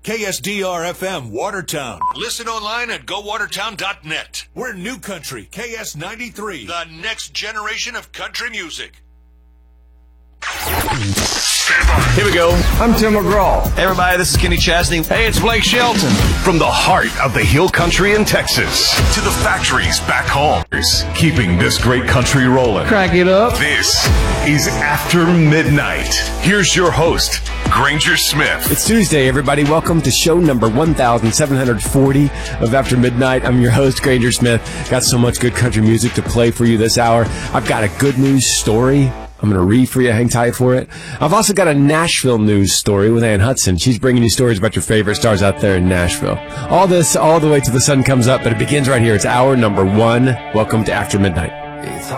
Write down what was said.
KSDR-FM Watertown. Listen online at gowatertown.net. We're New Country, KS93, the next generation of country music. Here we go. I'm Tim McGraw. Hey everybody, this is Kenny Chesney. Hey, it's Blake Shelton. From the heart of the hill country in Texas to the factories back home, keeping this great country rolling. Crack it up. This is After Midnight. Here's your host, Granger Smith. It's Tuesday, everybody. Welcome to show number 1740 of After Midnight. I'm your host, Granger Smith. Got so much good country music to play for you this hour. I've got a good news story I'm going to read for you. Hang tight for it. I've also got a Nashville news story with Ann Hudson. She's bringing you stories about your favorite stars out there in Nashville. All this all the way till the sun comes up, but it begins right here. It's hour number 1. Welcome to After Midnight.